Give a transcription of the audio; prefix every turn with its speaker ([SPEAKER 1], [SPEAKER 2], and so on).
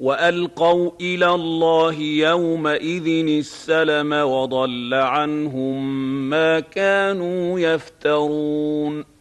[SPEAKER 1] والقوا الى الله يومئذ السلم وضل عنهم ما كانوا يفترون.